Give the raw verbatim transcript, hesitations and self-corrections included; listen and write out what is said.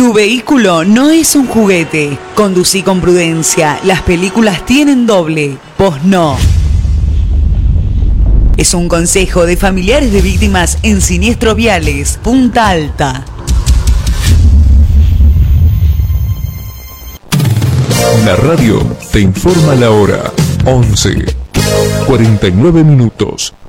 Tu vehículo no es un juguete. Conducí con prudencia. Las películas tienen doble. Vos no. Es un consejo de familiares de víctimas en siniestros viales. Punta Alta. La radio te informa la hora. once, cuarenta y nueve minutos.